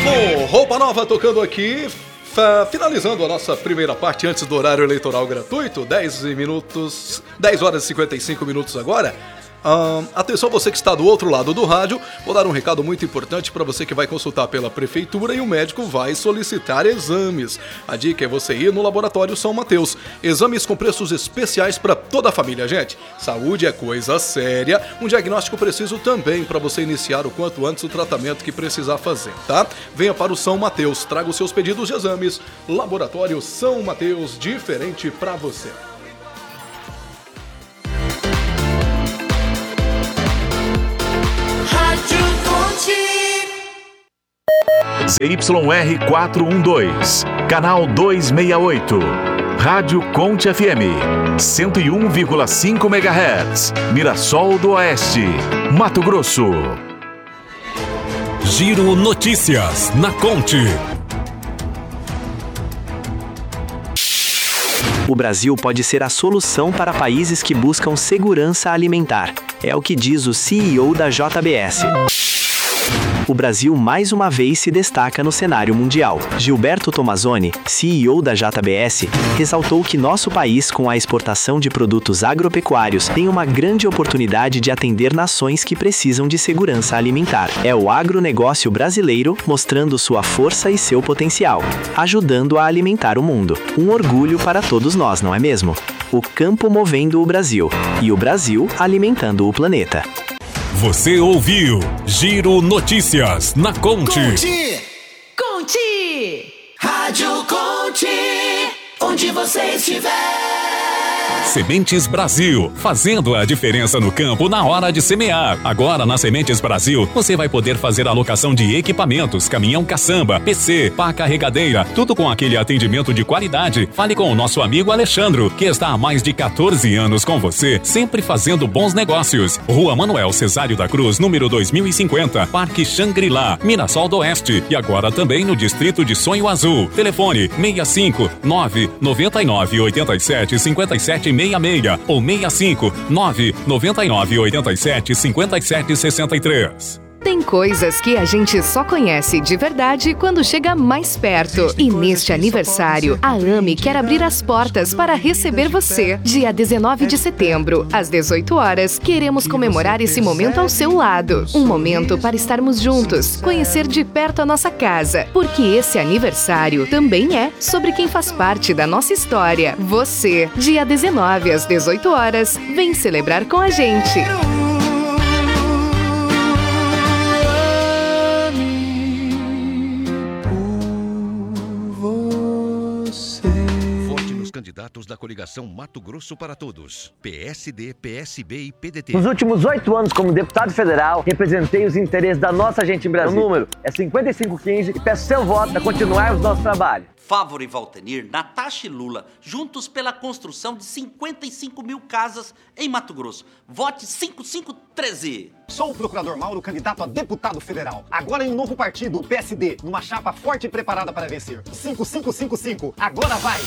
Bom, Roupa Nova tocando aqui, finalizando a nossa primeira parte antes do horário eleitoral gratuito, 10 horas e 55 minutos agora. Atenção você que está do outro lado do rádio, vou dar um recado muito importante para você que vai consultar pela prefeitura e o médico vai solicitar exames. A dica é você ir no Laboratório São Mateus. Exames com preços especiais para toda a família, gente. Saúde é coisa séria, um diagnóstico preciso também para você iniciar o quanto antes o tratamento que precisar fazer, tá? Venha para o São Mateus, traga os seus pedidos de exames. Laboratório São Mateus, diferente para você. ZYR 412, canal 268, Rádio Conte FM, 101,5 MHz, Mirassol do Oeste, Mato Grosso. Giro Notícias na Conte. O Brasil pode ser a solução para países que buscam segurança alimentar. É o que diz o CEO da JBS. O Brasil mais uma vez se destaca no cenário mundial. Gilberto Tomazoni, CEO da JBS, ressaltou que nosso país, com a exportação de produtos agropecuários, tem uma grande oportunidade de atender nações que precisam de segurança alimentar. É o agronegócio brasileiro mostrando sua força e seu potencial, ajudando a alimentar o mundo. Um orgulho para todos nós, não é mesmo? O campo movendo o Brasil e o Brasil alimentando o planeta. Você ouviu Giro Notícias na Conte. Conte! Rádio Conte, onde você estiver. Sementes Brasil, fazendo a diferença no campo na hora de semear. Agora na Sementes Brasil, você vai poder fazer a alocação de equipamentos, caminhão caçamba, PC, pá carregadeira, tudo com aquele atendimento de qualidade. Fale com o nosso amigo Alexandro, que está há mais de 14 anos com você, sempre fazendo bons negócios. Rua Manuel Cesário da Cruz, número 2050, Parque Xangri-Lá, Mirassol do Oeste. E agora também no Distrito de Sonho Azul. Telefone 65 999 87 57 66 ou 65 999 87 57 63. Tem coisas que a gente só conhece de verdade quando chega mais perto. E neste aniversário, a AME quer abrir as portas para receber você. Dia 19 de setembro, às 18 horas, queremos comemorar esse momento ao seu lado. Um momento para estarmos juntos, conhecer de perto a nossa casa. Porque esse aniversário também é sobre quem faz parte da nossa história. Você. Dia 19 às 18 horas, vem celebrar com a gente. Candidatos da coligação Mato Grosso para Todos, PSD, PSB e PDT. Nos últimos 8 anos como deputado federal, representei os interesses da nossa gente em Brasília. O número é 5515 e peço seu voto para continuarmos nosso trabalho. Fávoro e Valtenir, Natasha e Lula, juntos pela construção de 55 mil casas em Mato Grosso. Vote 5513. Sou o procurador Mauro, candidato a deputado federal. Agora em um novo partido, o PSD, numa chapa forte e preparada para vencer. 5555. Agora vai!